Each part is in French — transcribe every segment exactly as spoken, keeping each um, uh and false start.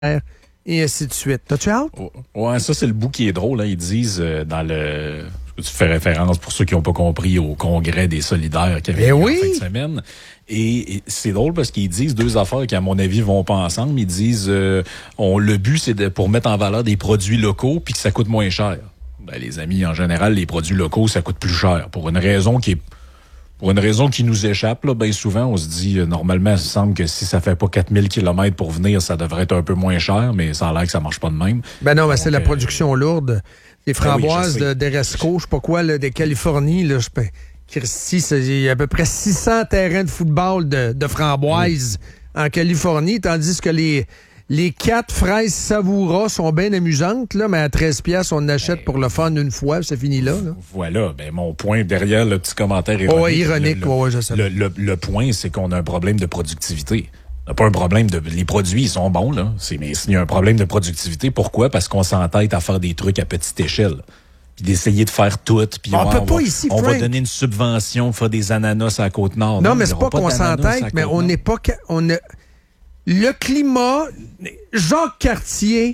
et ainsi de suite. T'as-tu hâte? Ouais, ça, c'est le bout qui est drôle. Là. Ils disent euh, dans le... Tu fais référence, pour ceux qui n'ont pas compris, au congrès des solidaires qui avait eu oui. en fin de semaine. Et, et c'est drôle parce qu'ils disent deux affaires qui, à mon avis, vont pas ensemble. Ils disent euh, on, le but, c'est de, pour mettre en valeur des produits locaux puis que ça coûte moins cher. Ben, les amis, en général, les produits locaux, ça coûte plus cher. Pour une raison qui est Pour une raison qui nous échappe, là, bien souvent, on se dit, euh, normalement, il semble que si ça fait pas quatre mille kilomètres pour venir, ça devrait être un peu moins cher, mais ça a l'air que ça marche pas de même. Ben non, mais c'est Donc, la production euh, lourde. Les framboises ben oui, de d'Eresco, je sais pas quoi, là, de Californie, là, je peux... Christy, il y a à peu près six cents terrains de football de, de framboises oui. en Californie, tandis que les... Les quatre fraises Savoura sont bien amusantes, là, mais à treize piastres, on achète ben, pour le fun une fois, c'est fini là. là. Voilà, ben mon point derrière le petit commentaire ironique. Oh, ironique, le, ouais, je sais. Le, le, le point, c'est qu'on a un problème de productivité. On n'a pas un problème de... Les produits, ils sont bons, là. C'est, mais s'il y a un problème de productivité, pourquoi? Parce qu'on s'entête à faire des trucs à petite échelle. Puis d'essayer de faire tout. Puis on ouais, peut on pas va, ici, on Frank. va donner une subvention pour faire des ananas à la Côte-Nord. Non, non mais c'est pas, pas qu'on s'entête, mais on n'est pas... On a... Le climat, Jacques Cartier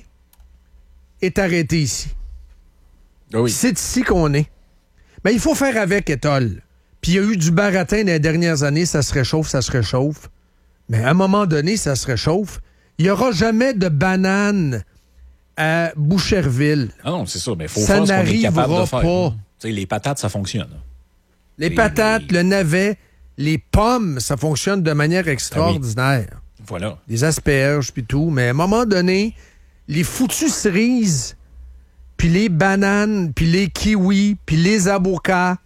est arrêté ici. Oui. C'est ici qu'on est. Mais il faut faire avec, Étole. Puis il y a eu du baratin dans les dernières années, ça se réchauffe, ça se réchauffe. Mais à un moment donné, ça se réchauffe. Il n'y aura jamais de bananes à Boucherville. Ah non, c'est ça, mais il faut ça faire ce qu'on est capable de faire. Pas. T'sais, les patates, ça fonctionne. Les, les patates, les... le navet, les pommes, ça fonctionne de manière extraordinaire. Ah oui. Voilà. Des asperges, puis tout. Mais à un moment donné, les foutues cerises, puis les bananes, puis les kiwis, puis les avocats,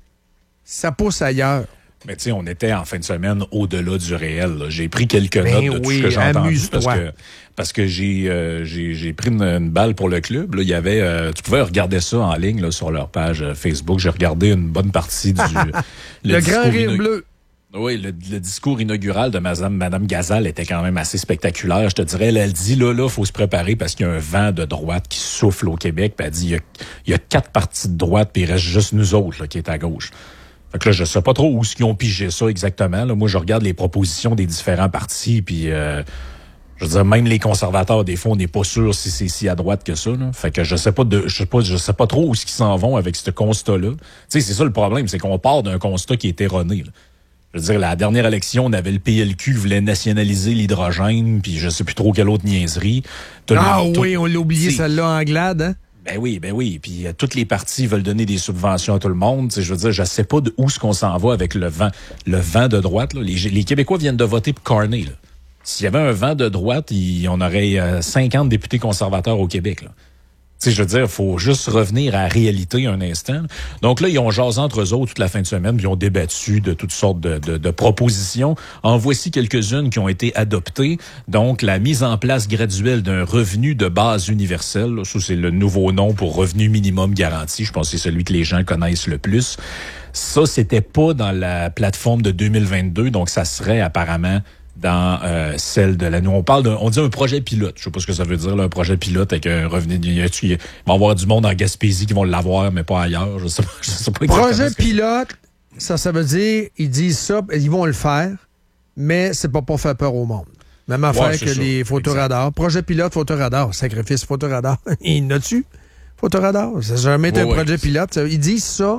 ça pousse ailleurs. Mais tu sais, on était en fin de semaine au-delà du réel. Là. J'ai pris quelques ben notes de oui, tout ce que j'ai entendu. Parce toi. que, parce que j'ai, euh, j'ai, j'ai pris une, une balle pour le club. Là, il y avait, euh, tu pouvais regarder ça en ligne là, sur leur page Facebook. J'ai regardé une bonne partie du... le, le grand rire inaug... bleu. Oui, le, le discours inaugural de Madame, Madame Gazal était quand même assez spectaculaire. Je te dirais, elle, elle dit, là, là, faut se préparer parce qu'il y a un vent de droite qui souffle au Québec. Puis elle dit, il y a, il y a quatre partis de droite, puis il reste juste nous autres là, qui est à gauche. Fait que là, je sais pas trop où ils ont pigé ça exactement. Là. Moi, je regarde les propositions des différents partis, puis euh, je veux dire, même les conservateurs, des fois, on n'est pas sûr si c'est si à droite que ça. Là. Fait que je sais pas de, je sais pas, je sais pas trop où ils s'en vont avec ce constat-là. Tu sais, c'est ça le problème, c'est qu'on part d'un constat qui est erroné. Là. Je veux dire, la dernière élection, on avait le P L Q qui voulait nationaliser l'hydrogène, puis je sais plus trop quelle autre niaiserie. T'as ah le, oui, on l'a oublié celle-là en glade, hein? Ben oui, ben oui. Puis euh, toutes les partis veulent donner des subventions à tout le monde. T'sais, je veux dire, je sais pas de où est-ce qu'on s'en va avec le vent, le vent de droite. Là. Les, les Québécois viennent de voter pour Carney. Là. S'il y avait un vent de droite, il, on aurait euh, cinquante députés conservateurs au Québec. Là. Tu sais, je veux dire, il faut juste revenir à la réalité un instant. Donc là, ils ont jasé entre eux autres toute la fin de semaine, puis ils ont débattu de toutes sortes de, de, de propositions. En voici quelques-unes qui ont été adoptées. Donc, la mise en place graduelle d'un revenu de base universel. Là, ça, c'est le nouveau nom pour revenu minimum garanti. Je pense que c'est celui que les gens connaissent le plus. Ça, c'était pas dans la plateforme de deux mille vingt-deux, donc ça serait apparemment dans euh, celle de l'année. On parle d'un, on dit un projet pilote. Je sais pas ce que ça veut dire, là, un projet pilote avec un revenu. Il va y avoir du monde en Gaspésie qui vont l'avoir, mais pas ailleurs. Je sais pas. Je sais pas projet pilote, ça, ça veut dire, ils disent ça, ils vont le faire, mais c'est pas pour faire peur au monde. Même affaire ouais, que ça. Les photoradars. Projet pilote, photoradar. Sacrifice, photoradar. Il y en a-tu? Photoradar. Ça n'a jamais été ouais, un projet ouais. pilote. Ils disent ça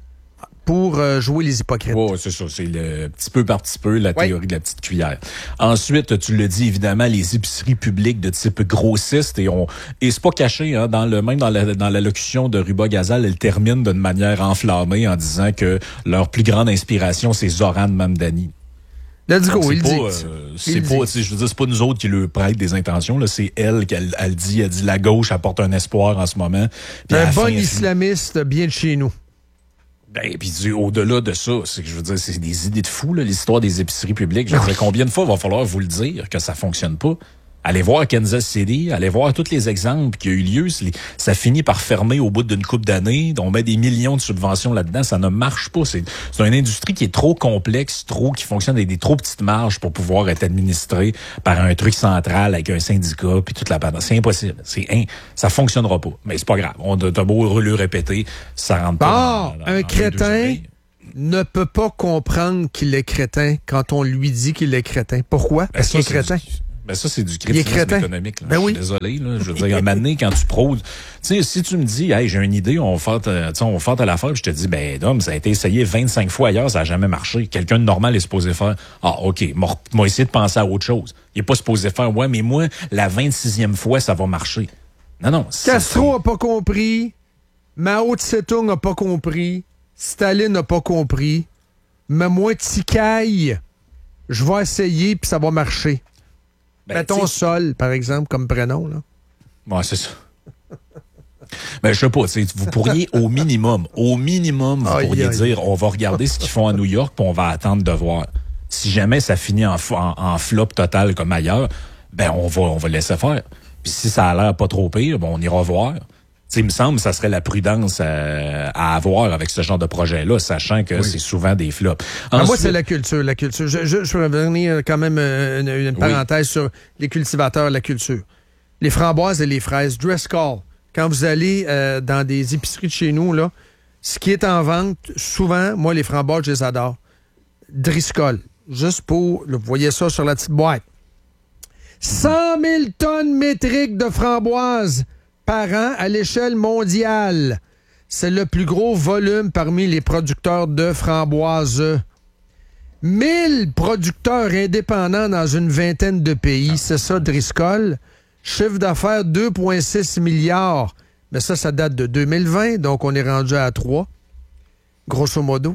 pour euh, jouer les hypocrites. Oui, c'est ça. C'est le petit peu par petit peu, la théorie oui. de la petite cuillère. Ensuite, tu le dis, évidemment, les épiceries publiques de type grossiste. Et on et c'est pas caché, hein, dans le même dans la, dans l'allocution de Ruba Gazal, elle termine d'une manière enflammée en disant que leur plus grande inspiration, c'est Zoran Mamdani. Let's go, il pas, dit. Euh, c'est pas, je veux dire, c'est pas nous autres qui lui prêtent des intentions, là. C'est elle qu'elle elle dit, elle dit la gauche apporte un espoir en ce moment. Puis un bon fin, islamiste elle... bien de chez nous. Ben, puis au-delà de ça, c'est que je veux dire, c'est des idées de fou, là, l'histoire des épiceries publiques. Je veux dire, combien de fois va falloir vous le dire que ça fonctionne pas? Allez voir Kansas City, allez voir tous les exemples qui ont eu lieu. Ça finit par fermer au bout d'une couple d'années. On met des millions de subventions là-dedans. Ça ne marche pas. C'est, c'est une industrie qui est trop complexe, trop qui fonctionne avec des trop petites marges pour pouvoir être administrée par un truc central avec un syndicat puis toute la panne. C'est impossible. C'est un, ça fonctionnera pas. Mais c'est pas grave. On a beau le répéter, ça rentre pas. Ah, dans, dans, un dans crétin ne peut pas comprendre qu'il est crétin quand on lui dit qu'il est crétin. Pourquoi? Parce qu'il est crétin. Ben ça, c'est du crétinisme économique. Là. Ben je oui. suis désolé. Là. Je veux dire, à un moment donné, quand tu prônes... Tu sais, si tu me dis, hey, j'ai une idée, on va faire, on va faire à l'affaire, je te dis, ben, Dom, ça a été essayé vingt-cinq fois ailleurs, ça n'a jamais marché. Quelqu'un de normal est supposé faire, ah, OK, m'a essayé de penser à autre chose. Il n'est pas supposé faire, ouais, mais moi, la vingt-sixième fois, ça va marcher. Non, non. Castro n'a pas compris. Mao Tse-tung n'a pas compris. Staline n'a pas compris. Mais moi, Tikaï, je vais essayer, puis ça va marcher. Ben, mettons Sol, par exemple, comme prénom. Là. Ouais, c'est ça. Mais je sais pas, vous pourriez au minimum, au minimum, vous aïe, pourriez aïe. dire, on va regarder ce qu'ils font à New York, puis on va attendre de voir. Si jamais ça finit en, en, en flop total comme ailleurs, ben on va, on va laisser faire. Puis si ça a l'air pas trop pire, ben on ira voir. T'sais, il me semble que ça serait la prudence à, à avoir avec ce genre de projet-là, sachant que oui. c'est souvent des flops. Ensuite, moi, c'est la culture. La culture. Je, je, je vais revenir quand même une, une parenthèse oui. sur les cultivateurs, la culture. Les framboises et les fraises, Driscoll. Quand vous allez euh, dans des épiceries de chez nous, là, ce qui est en vente, souvent, moi, les framboises, je les adore. Driscoll. Juste pour, là, vous voyez ça sur la petite boîte. cent mille tonnes métriques de framboises par an à l'échelle mondiale. C'est le plus gros volume parmi les producteurs de framboises. mille producteurs indépendants dans une vingtaine de pays. C'est ça, Driscoll. Chiffre d'affaires deux virgule six milliards. Mais ça, ça date de deux mille vingt, donc on est rendu à trois, grosso modo.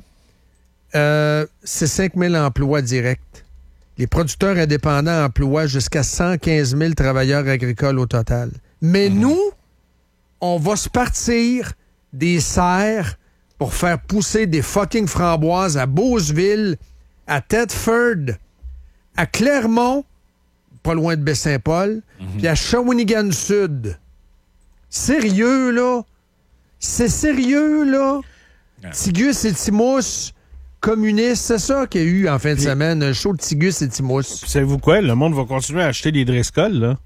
Euh, c'est cinq mille emplois directs. Les producteurs indépendants emploient jusqu'à cent quinze mille travailleurs agricoles au total. Mais mmh. nous, on va se partir des serres pour faire pousser des fucking framboises à Beauceville, à Thetford, à Clermont, pas loin de Baie-Saint-Paul, mm-hmm. puis à Shawinigan-Sud. Sérieux, là? C'est sérieux, là? Yeah. Tigus et Timous, communistes, c'est ça qu'il y a eu en fin de puis, semaine, un show de Tigus et Timous. Savez-vous quoi? Le monde va continuer à acheter des Driscoll, là.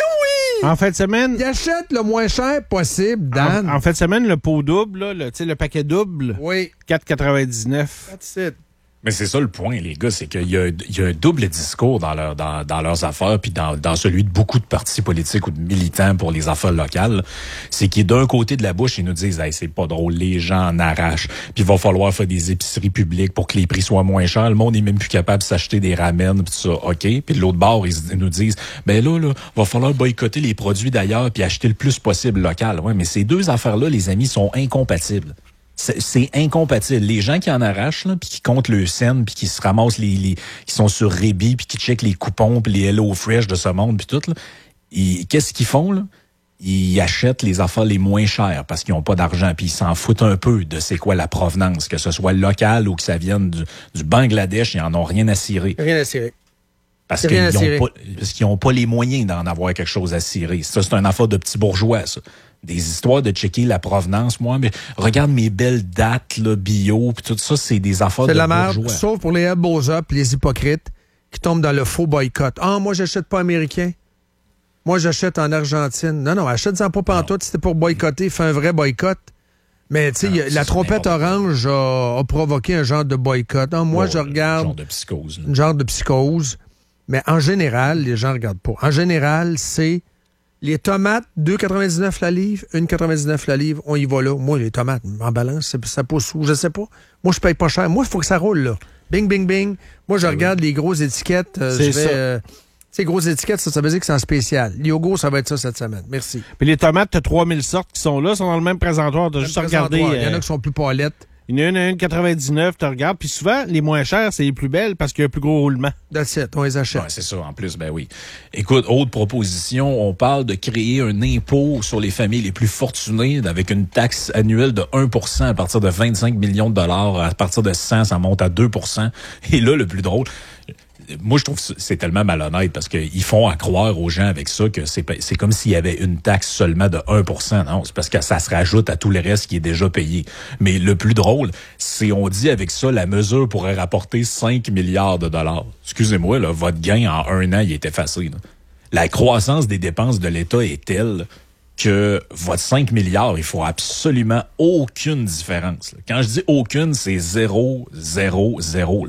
En fin de semaine... Il achète le moins cher possible, Dan. En, en fin de semaine, le pot double, là, le, le paquet double, oui. quatre quatre-vingt-dix-neuf. That's it. Mais c'est ça le point, les gars, c'est qu'il y a, il y a un double discours dans, leur, dans, dans leurs affaires, puis dans, dans celui de beaucoup de partis politiques ou de militants pour les affaires locales. C'est qu'ils, d'un côté de la bouche, ils nous disent hey, « c'est pas drôle, les gens en arrachent, puis il va falloir faire des épiceries publiques pour que les prix soient moins chers. Le monde n'est même plus capable de s'acheter des ramen, puis tout ça, OK. » Puis de l'autre bord, ils nous disent « ben là, là, va falloir boycotter les produits d'ailleurs puis acheter le plus possible local. » Ouais, mais ces deux affaires-là, les amis, sont incompatibles. C'est, c'est incompatible. Les gens qui en arrachent, là, puis qui comptent le scène, puis qui se ramassent les, les qui sont sur Rebi, puis qui checkent les coupons, puis les Hello Fresh de ce monde, puis tout, là, ils, qu'est-ce qu'ils font, là? Ils achètent les affaires les moins chères parce qu'ils n'ont pas d'argent, puis ils s'en foutent un peu de c'est quoi la provenance, que ce soit local ou que ça vienne du, du Bangladesh, ils en ont rien à cirer. Rien à cirer. Parce qu'ils n'ont pas, parce qu'ils n'ont pas les moyens d'en avoir quelque chose à cirer. Ça, c'est un affaire de petits bourgeois, ça. Des histoires de checker la provenance, moi, mais regarde mes belles dates, là, bio, puis tout ça, c'est des affaires c'est de la bourgeois. Merde, sauf pour les Helboza puis les hypocrites qui tombent dans le faux boycott. Ah, moi, j'achète pas américain. Moi, j'achète en Argentine. Non, non, achète-en pas pantoute. Si c'était pour boycotter, fais un vrai boycott. Mais, tu sais, la trompette orange a, a provoqué un genre de boycott. Ah, moi, ouais, je regarde... Un genre de psychose. Un genre de psychose. Mais en général, les gens regardent pas. En général, c'est... Les tomates, deux quatre-vingt-dix-neuf la livre, un quatre-vingt-dix-neuf la livre, on y va là. Moi, les tomates, en balance, ça pousse où, je sais pas. Moi, je paye pas cher. Moi, il faut que ça roule, là. Bing, bing, bing. Moi, je regarde oui. les grosses étiquettes. Euh, c'est je ça. vais, euh, ces grosses étiquettes, ça, ça veut dire que c'est en spécial. Yogo, ça va être ça cette semaine. Merci. Puis les tomates, t'as trois mille sortes qui sont là, sont dans le même présentoir. T'as juste regardé. Il y en a qui sont plus palettes. Il y en a une à un quatre-vingt-dix-neuf, tu regardes. Puis souvent, les moins chères, c'est les plus belles parce qu'il y a un plus gros roulement. That's it, on les achète. Ouais, c'est ça, en plus, ben oui. Écoute, autre proposition, on parle de créer un impôt sur les familles les plus fortunées avec une taxe annuelle de un pour cent à partir de vingt-cinq millions de dollars. À partir de cent, ça monte à deux pour cent. Et là, le plus drôle... Moi, je trouve que c'est tellement malhonnête parce qu'ils font à croire aux gens avec ça que c'est, c'est comme s'il y avait une taxe seulement de un pour cent. Non, c'est parce que ça se rajoute à tout le reste qui est déjà payé. Mais le plus drôle, c'est on dit avec ça, la mesure pourrait rapporter cinq milliards de dollars. Excusez-moi, là, votre gain en un an, il est effacé. Là. La croissance des dépenses de l'État est telle que votre cinq milliards, il faut absolument aucune différence. Là. Quand je dis aucune, c'est zéro, zéro, zéro. Là.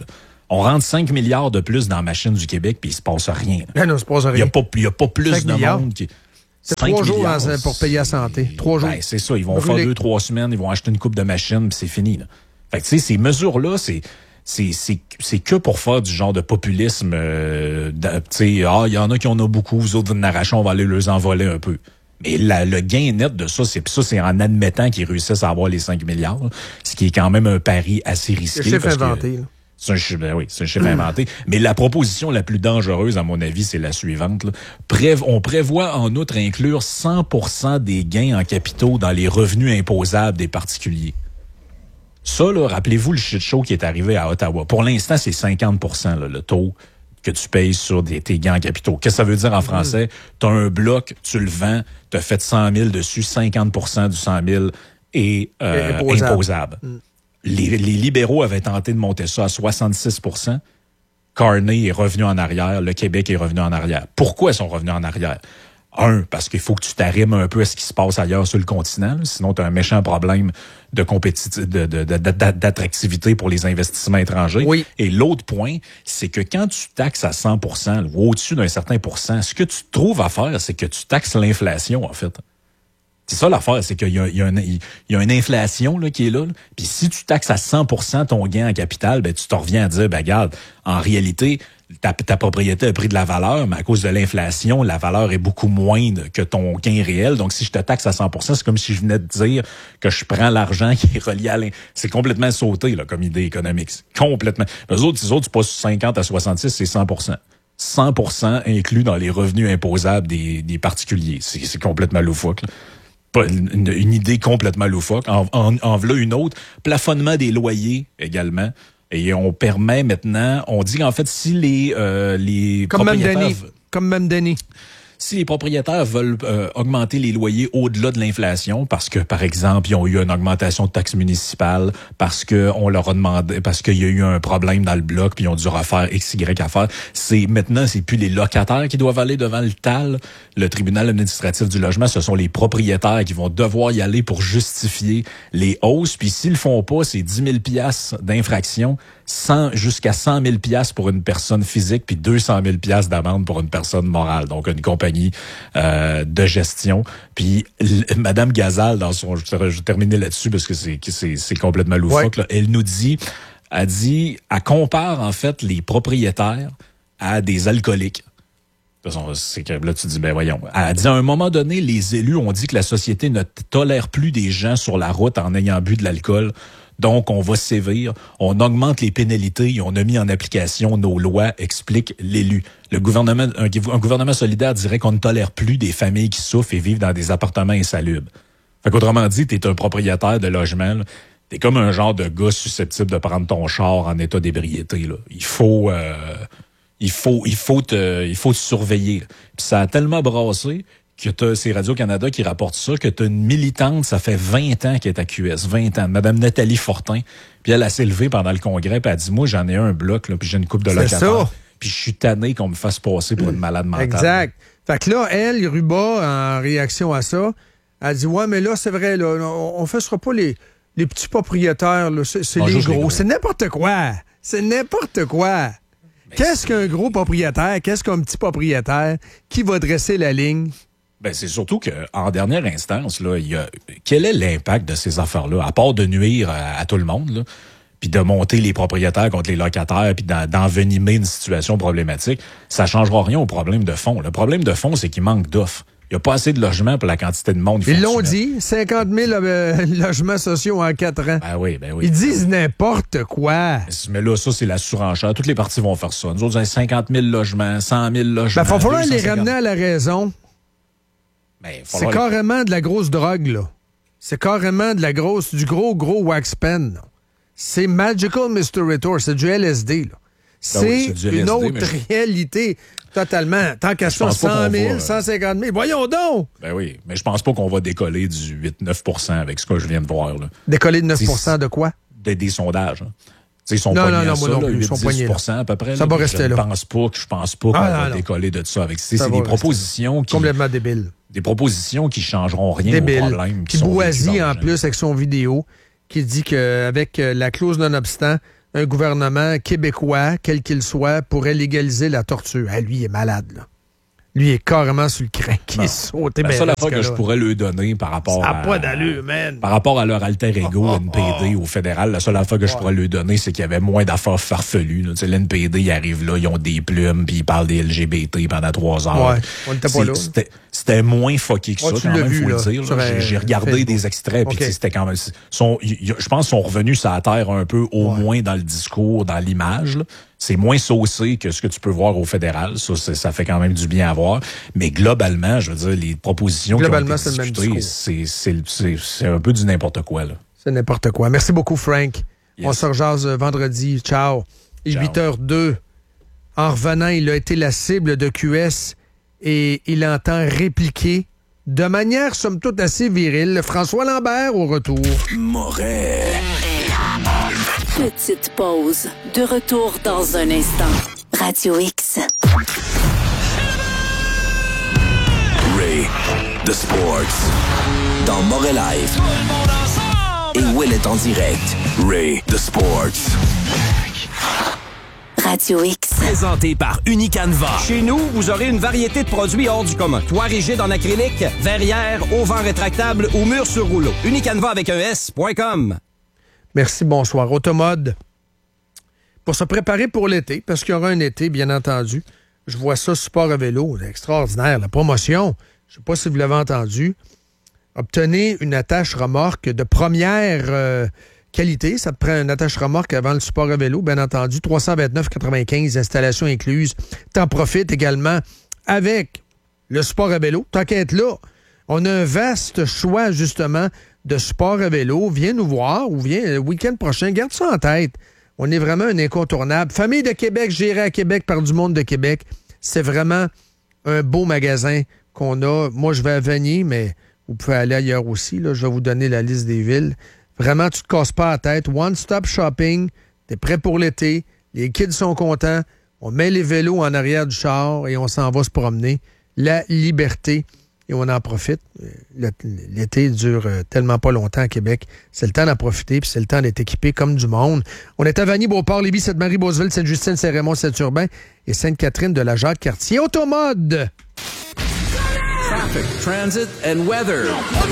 On rentre cinq milliards de plus dans la machine du Québec, puis il se passe rien. Ben non, il se passe rien. Il n'y a pas, il y a pas plus de milliards. monde qui... C'est trois jours dans, pour payer la santé. Trois jours. Ben, c'est ça. Ils vont Brûler. faire deux, trois semaines, ils vont acheter une coupe de machines, puis c'est fini. Là. Fait que, tu sais, ces mesures-là, c'est... C'est, c'est, c'est que pour faire du genre de populisme, euh, tu sais, ah, il y en a qui en ont beaucoup, vous autres, vous en arrachez, on va aller les envoler un peu. Mais la, le gain net de ça, c'est ça, c'est en admettant qu'ils réussissent à avoir les cinq milliards, là, ce qui est quand même un pari assez risqué. C'est un chiffre inventé. Que, c'est un chiffre, ben oui, c'est un chiffre mmh. inventé. Mais la proposition la plus dangereuse, à mon avis, c'est la suivante. Là. Pré- on prévoit en outre inclure cent pour cent des gains en capitaux dans les revenus imposables des particuliers. Ça, là, rappelez-vous le shit show qui est arrivé à Ottawa. Pour l'instant, c'est cinquante pour cent là, le taux que tu payes sur des, tes gains en capitaux. Qu'est-ce que ça veut dire en français? Tu as un bloc, tu le vends, tu as fait cent mille dessus, cinquante pour cent du cent mille est euh, imposable. imposable. Mm. Les, les libéraux avaient tenté de monter ça à soixante-six pour cent. Carney est revenu en arrière, le Québec est revenu en arrière. Pourquoi ils sont revenus en arrière? Un, parce qu'il faut que tu t'arrimes un peu à ce qui se passe ailleurs sur le continent. Là. Sinon, tu as un méchant problème de compétitivité, de, de, de, de, d'attractivité pour les investissements étrangers. Oui. Et l'autre point, c'est que quand tu taxes à cent pour cent ou au-dessus d'un certain pourcent, ce que tu trouves à faire, c'est que tu taxes l'inflation, en fait. C'est ça l'affaire, c'est qu'il y a, il y a, une, il y a une inflation là, qui est là, là. Puis si tu taxes à cent pour cent ton gain en capital, ben tu te reviens à dire, ben regarde, en réalité, ta, ta propriété a pris de la valeur, mais à cause de l'inflation, la valeur est beaucoup moindre que ton gain réel. Donc si je te taxe à cent pour cent, c'est comme si je venais de dire que je prends l'argent qui est relié à l'inflation. C'est complètement sauté là, comme idée économique. Complètement. Les autres, les autres, c'est pas cinquante à soixante-six, c'est cent pour cent. cent pour cent inclus dans les revenus imposables des, des particuliers. C'est, c'est complètement loufoque, là. Une, une idée complètement loufoque. En, en, en voilà une autre. Plafonnement des loyers également. Et on permet maintenant, on dit qu'en fait, si les, euh, les Comme propriétaires... Même Denis. Comme même Denis. Si les propriétaires veulent euh, augmenter les loyers au-delà de l'inflation, parce que, par exemple, ils ont eu une augmentation de taxes municipales, parce que on leur a demandé, parce qu'il y a eu un problème dans le bloc, puis ils ont dû refaire X, Y affaires, c'est maintenant, c'est plus les locataires qui doivent aller devant le T A L, le tribunal administratif du logement, ce sont les propriétaires qui vont devoir y aller pour justifier les hausses, puis s'ils le font pas, c'est dix mille piastres d'infraction, cent jusqu'à cent mille piastres pour une personne physique, puis deux cent mille piastres d'amende pour une personne morale, donc une compagnie euh, de gestion. Puis l- Madame Gazal, dans son, je vais terminer là-dessus parce que c'est c'est, c'est complètement loufoque. Ouais. Là, elle nous dit, elle dit, elle compare en fait les propriétaires à des alcooliques. De toute façon, c'est que là tu dis ben voyons. Elle dit à un moment donné, les élus ont dit que la société ne tolère plus des gens sur la route en ayant bu de l'alcool. Donc, on va sévir, on augmente les pénalités et on a mis en application nos lois, explique l'élu. Le gouvernement, un, un gouvernement solidaire dirait qu'on ne tolère plus des familles qui souffrent et vivent dans des appartements insalubres. Fait qu'autrement dit, t'es un propriétaire de logement, là, t'es comme un genre de gars susceptible de prendre ton char en état d'ébriété, là. Il faut, euh, il faut, il faut te, il faut te surveiller. Puis ça a tellement brassé que t'as, c'est Radio-Canada qui rapporte ça, que t'as une militante, ça fait vingt ans qu'elle est à Q S, vingt ans, Madame Nathalie Fortin, puis elle a s'est levée pendant le congrès, puis elle a dit, moi, j'en ai un bloc, là, puis j'ai une couple de locataires, puis je suis tanné qu'on me fasse passer pour une malade mentale. Exact. Fait que là, elle, Ruba, en réaction à ça, elle dit, ouais, mais là, c'est vrai, là, on ne fera pas les, les petits propriétaires, là, c'est, c'est les, gros. les gros. C'est n'importe quoi. C'est n'importe quoi. Mais Qu'est-ce c'est... qu'un gros propriétaire? Qu'est-ce qu'un petit propriétaire? Qui va dresser la ligne? Ben, c'est surtout qu'en dernière instance, là, il y a, quel est l'impact de ces affaires-là, à part de nuire à, à tout le monde, là, puis de monter les propriétaires contre les locataires, puis d'en, d'envenimer une situation problématique, ça changera rien au problème de fond. Le problème de fond, c'est qu'il manque d'offres. Il n'y a pas assez de logements pour la quantité de monde. Ils l'ont dit, cinquante mille euh, logements sociaux en quatre ans. Ben oui, ben oui. Ils disent n'importe quoi. Mais là, ça, c'est la surenchère. Toutes les parties vont faire ça. Nous autres, on a cinquante mille logements, cent mille logements. Ben, il va falloir les ramener à la raison. Ben, c'est carrément les... de la grosse drogue, là. C'est carrément de la grosse, du gros, gros wax pen, là. C'est Magical Mystery Tour, c'est du L S D, là. C'est, ben oui, c'est une L S D, autre je... réalité, totalement. Tant qu'à ça, cent mille, cent cinquante mille, voyons donc! Ben oui, mais je pense pas qu'on va décoller du huit à neuf pour cent avec ce que je viens de voir, là. Décoller de neuf pour cent de quoi? Des, des sondages, hein. Ils sont non, non, non, ça, moi non là, plus, huit à dix pour cent à peu près. Ça là, va rester je là. Pense pas que, je pense pas qu'on ah, va non, décoller de ça avec ça. C'est des propositions qui... Complètement débiles. Des propositions qui changeront rien Débile. au problème. Puis Boisy, en plus, avec son vidéo, qui dit qu'avec la clause non-obstant, un gouvernement québécois, quel qu'il soit, pourrait légaliser la torture. Ah, lui, il est malade, là. Lui, il est carrément sur le crin qui est sauté. La seule affaire que je pourrais lui donner par rapport ça à... pas d'allure, man. Par rapport à leur alter ego, oh, oh, N P D, oh. au fédéral, la seule affaire que ouais. je pourrais lui donner, c'est qu'il y avait moins d'affaires farfelues. L'N P D, ils arrivent là, ils ont des plumes, puis ils parlent des L G B T pendant trois heures. Ouais, on n'était pas là. C'était, c'était moins fucké que ouais, ça, quand même, vu, faut là, le dire. J'ai, j'ai regardé Facebook. Des extraits, puis okay. c'était quand même... Sont, y, je pense qu'ils sont revenus sur la terre un peu, au ouais. moins dans le discours, dans l'image, là. C'est moins saucé que ce que tu peux voir au fédéral. Ça, ça fait quand même du bien à voir. Mais globalement, je veux dire, les propositions globalement, qui ont été discutées, c'est, c'est, c'est, c'est un peu du n'importe quoi, là. C'est n'importe quoi. Merci beaucoup, Frank. Yes. On se rejase vendredi. Ciao. Il est huit heures deux. En revenant, il a été la cible de Q S et il entend répliquer de manière, somme toute, assez virile, François Lambert au retour. Moret. Petite pause. De retour dans un instant. Radio X. Ray, the Sports. Dans Moret Live. Et Will est en direct. Ray, the Sports. Radio X. Présenté par Unicanva. Chez nous, vous aurez une variété de produits hors du commun. Toit rigide en acrylique, verrière, auvent rétractable ou mur sur rouleau. Unicanva avec un S point com. Merci, bonsoir. Automode, pour se préparer pour l'été, parce qu'il y aura un été, bien entendu, je vois ça, support à vélo, c'est extraordinaire, la promotion, je ne sais pas si vous l'avez entendu, obtenez une attache remorque de première euh, qualité, ça te prend une attache remorque avant le support à vélo, bien entendu, trois cent vingt-neuf quatre-vingt-quinze, installation incluse, t'en profites également avec le support à vélo, tant qu'à être là, on a un vaste choix, justement, de sport à vélo, viens nous voir ou viens le week-end prochain, garde ça en tête. On est vraiment un incontournable. Famille de Québec, gérée à Québec par du monde de Québec. C'est vraiment un beau magasin qu'on a. Moi, je vais à Vanier, mais vous pouvez aller ailleurs aussi. Là. Je vais vous donner la liste des villes. Vraiment, tu te casses pas la tête. One-stop shopping. T'es prêt pour l'été. Les kids sont contents. On met les vélos en arrière du char et on s'en va se promener. La liberté. Et on en profite. L'été dure tellement pas longtemps à Québec. C'est le temps d'en profiter, puis c'est le temps d'être équipé comme du monde. On est à Vanier, Beauport, Lévis, Sainte-Marie, Beauceville, Sainte-Justine, Saint-Raymond, Saint-Urbain et Sainte-Catherine de la Jacques-Cartier. Automode! Traffic, transit and weather.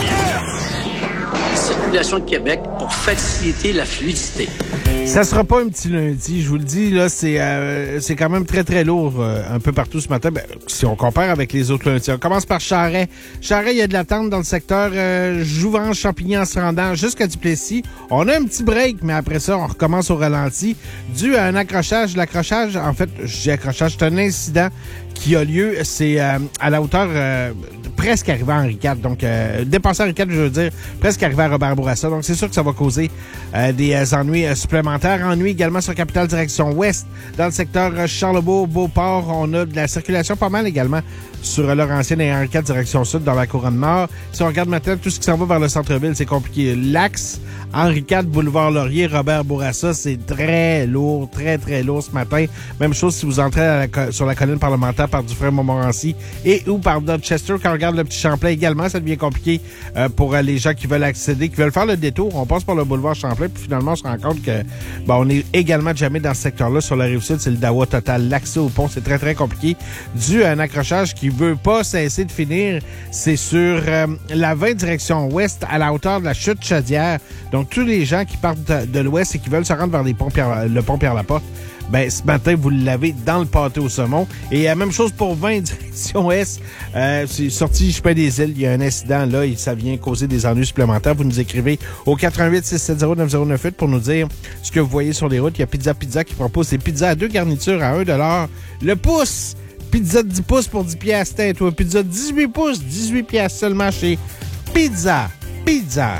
Circulation de Québec pour faciliter la fluidité. Ça sera pas un petit lundi, je vous le dis, là, c'est euh, c'est quand même très, très lourd euh, un peu partout ce matin. Ben, si on compare avec les autres lundis. On commence par Charest. Charest, il y a de l'attente dans le secteur euh, Jouvence, Champigny en se rendant jusqu'à Duplessis. On a un petit break, mais après ça, on recommence au ralenti dû à un accrochage. L'accrochage, en fait, je dis accrochage, c'est un incident qui a lieu, c'est euh, à la hauteur euh, presque arrivé à Henri quatre. Donc, euh, dépassé Henri quatre, je veux dire, presque arrivé à Robert Bourassa. Donc, c'est sûr que ça va causer euh, des euh, ennuis euh, supplémentaires. Ennuis également sur Capitale direction ouest. Dans le secteur euh, Charlebourg, Beauport, on a de la circulation pas mal également sur euh, Laurentienne et Henri quatre direction sud dans la couronne nord. Si on regarde maintenant tout ce qui s'en va vers le centre-ville, c'est compliqué. L'axe Henri quatre, Boulevard Laurier, Robert Bourassa, c'est très lourd, très, très lourd ce matin. Même chose si vous entrez à la, sur la colline parlementaire par Dufresne-Montmorency et ou par Dorchester. Quand on regarde le petit Champlain également, ça devient compliqué euh, pour euh, les gens qui veulent accéder, qui veulent faire le détour. On passe par le boulevard Champlain, puis finalement, on se rend compte que bon, on est également jamais dans ce secteur-là. Sur la Rive-Sud, c'est le dawa total. L'accès au pont, c'est très, très compliqué. Dû à un accrochage qui veut pas cesser de finir, c'est sur euh, la vingt direction ouest, à la hauteur de la chute Chaudière. Donc, tous les gens qui partent de l'ouest et qui veulent se rendre vers les ponts Pierre, le pont Pierre-Laporte, ben, ce matin, vous l'avez dans le pâté au saumon. Et la même chose pour vingt direction est. Euh, c'est sorti Chemin des Îles. Il y a un incident là et ça vient causer des ennuis supplémentaires. Vous nous écrivez au quatre un huit six sept zéro neuf zéro neuf huit pour nous dire ce que vous voyez sur les routes. Il y a Pizza Pizza qui propose ses pizzas à deux garnitures à un dollar le pouce. Pizza de dix pouces pour dix piastres. Tête, ou pizza de dix-huit pouces, dix-huit piastres seulement chez Pizza Pizza.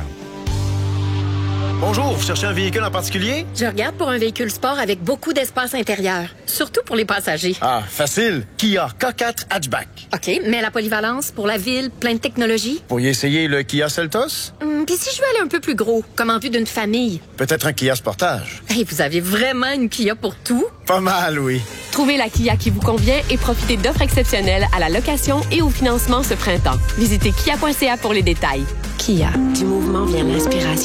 Bonjour, vous cherchez un véhicule en particulier? Je regarde pour un véhicule sport avec beaucoup d'espace intérieur, surtout pour les passagers. Ah, facile. Kia K quatre Hatchback. OK, mais la polyvalence pour la ville, plein de technologie? Vous pourriez essayer le Kia Seltos? Hum, Puis si je veux aller un peu plus gros, comme en vue d'une famille? Peut-être un Kia Sportage. Hey, vous avez vraiment une Kia pour tout? Pas mal, oui. Trouvez la Kia qui vous convient et profitez d'offres exceptionnelles à la location et au financement ce printemps. Visitez kia point c a pour les détails. Kia, du mouvement vient l'inspiration.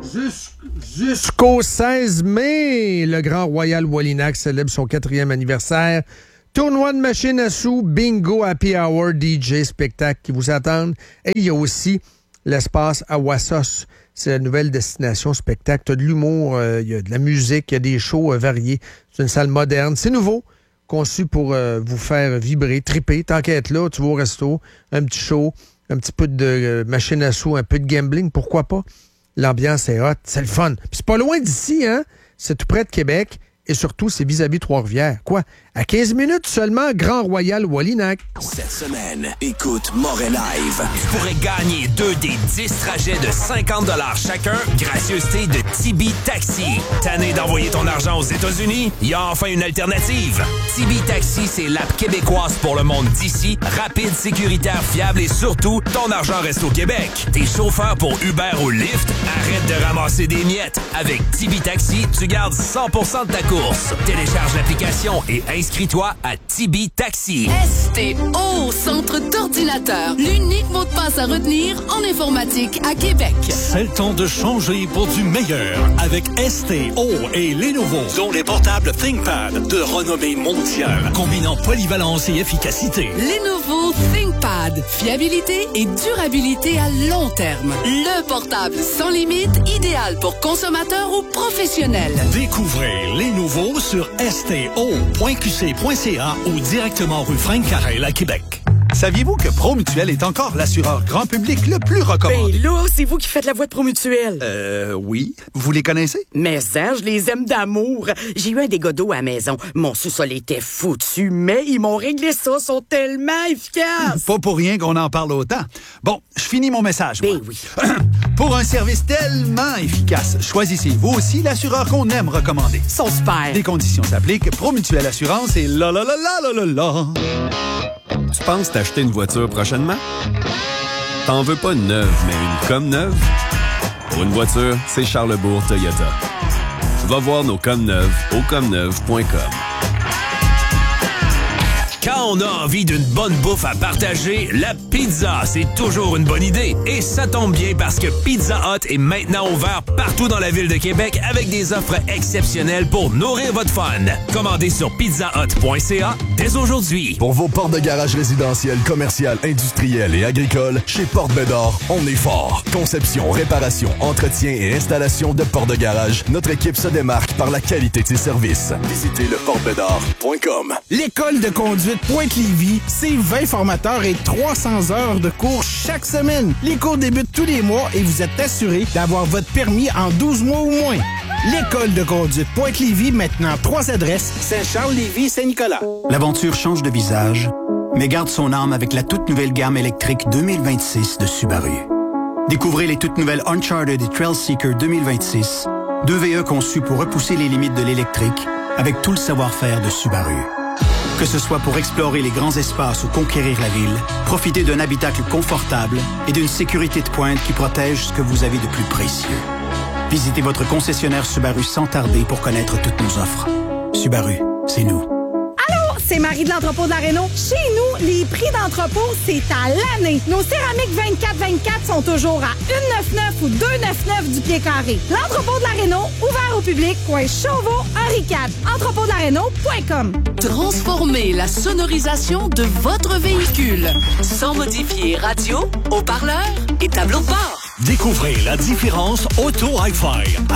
Jusqu'au seize mai, le Grand Royal Wallinac célèbre son quatrième anniversaire. Tournoi de machines à sous, bingo, happy hour, D J, spectacle qui vous attendent. Et il y a aussi l'espace à Wassos. C'est la nouvelle destination spectacle. T'as de l'humour, euh, il y a de la musique, il y a des shows euh, variés. C'est une salle moderne. C'est nouveau, conçu pour euh, vous faire vibrer, triper. Tant qu'à être là, tu vas au resto, un petit show, un petit peu de euh, machine à sous, un peu de gambling, pourquoi pas? L'ambiance est hot, c'est le fun. Puis c'est pas loin d'ici, hein? C'est tout près de Québec. Et surtout, c'est vis-à-vis Trois-Rivières. Quoi? À quinze minutes seulement, Grand Royal Wallinac. Cette semaine, écoute Moret Live. Tu pourrais gagner deux des dix trajets de cinquante dollars chacun, gracieuseté de Tibi Taxi. Tanné d'envoyer ton argent aux États-Unis? Il y a enfin une alternative. Tibi Taxi, c'est l'app québécoise pour le monde d'ici. Rapide, sécuritaire, fiable et surtout, ton argent reste au Québec. T'es chauffeur pour Uber ou Lyft? Arrête de ramasser des miettes. Avec Tibi Taxi, tu gardes cent pour cent de ta course. Télécharge l'application et inscris-toi à Tibi Taxi. S T O, Centre d'ordinateur. L'unique mot de passe à retenir en informatique à Québec. C'est le temps de changer pour du meilleur avec S T O et Lenovo, dont les portables ThinkPad de renommée mondiale, combinant polyvalence et efficacité. Lenovo ThinkPad. Fiabilité et durabilité à long terme. Le portable sans limite, idéal pour consommateurs ou professionnels. Découvrez Lenovo sur S T O point Q C point C A ou directement rue Frank-Carrel à Québec. Saviez-vous que Promutuel est encore l'assureur grand public le plus recommandé? Ben là, c'est vous qui faites la voix de Promutuel. Euh, oui. Vous les connaissez? Mais ça, je les aime d'amour. J'ai eu un dégât d'eau à la maison. Mon sous-sol était foutu, mais ils m'ont réglé ça. Ils sont tellement efficaces. Pas pour rien qu'on en parle autant. Bon, je finis mon message. Ben oui. Pour un service tellement efficace, choisissez vous aussi l'assureur qu'on aime recommander. Ils sont super. Des conditions s'appliquent. Promutuel Assurance et la la la la la la la. Tu penses t'acheter une voiture prochainement? T'en veux pas une neuve, mais une comme neuve? Pour une voiture, c'est Charlebourg Toyota. Va voir nos comme neuves au comme neuve point com. Quand on a envie d'une bonne bouffe à partager, la pizza, c'est toujours une bonne idée. Et ça tombe bien parce que Pizza Hut est maintenant ouvert partout dans la ville de Québec avec des offres exceptionnelles pour nourrir votre fun. Commandez sur pizza hut point c a dès aujourd'hui. Pour vos portes de garage résidentielles, commerciales, industrielles et agricoles, chez Porte Bédard, on est fort. Conception, réparation, entretien et installation de portes de garage, notre équipe se démarque par la qualité de ses services. Visitez le porte bédard point com. L'école de conduite Pointe-Lévis, c'est vingt formateurs et trois cents heures de cours chaque semaine. Les cours débutent tous les mois et vous êtes assuré d'avoir votre permis en douze mois ou moins. L'école de conduite Pointe-Lévis, maintenant trois adresses, Saint-Charles-Lévis et Saint-Nicolas. L'aventure change de visage, mais garde son âme avec la toute nouvelle gamme électrique deux mille vingt-six de Subaru. Découvrez les toutes nouvelles Uncharted et Trailseeker deux mille vingt-six, deux V E conçus pour repousser les limites de l'électrique avec tout le savoir-faire de Subaru. Que ce soit pour explorer les grands espaces ou conquérir la ville, profitez d'un habitacle confortable et d'une sécurité de pointe qui protège ce que vous avez de plus précieux. Visitez votre concessionnaire Subaru sans tarder pour connaître toutes nos offres. Subaru, c'est nous. Allô, c'est Marie de l'entrepôt de la Réno. Chez nous, les prix d'entrepôt, c'est à l'année. Nos céramiques vingt-quatre vingt-quatre sont toujours à un neuf neuf ou deux neuf neuf du pied carré. L'entrepôt de la Réno, ouvert au public, coin Chauveau, Henri quatre. entrepôt de la réno point com. Transformez la sonorisation de votre véhicule sans modifier radio, haut-parleur et tableau de bord. Découvrez la différence Auto Hi-Fi.